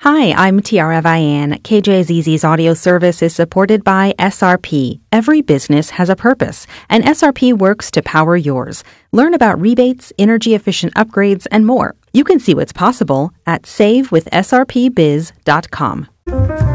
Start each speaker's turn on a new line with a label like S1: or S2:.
S1: Hi, I'm Tiara Vian. KJZZ's audio service is supported by SRP. Every business has a purpose, and SRP works to power yours. Learn about rebates, energy-efficient upgrades, and more. You can see what's possible at savewithsrpbiz.com.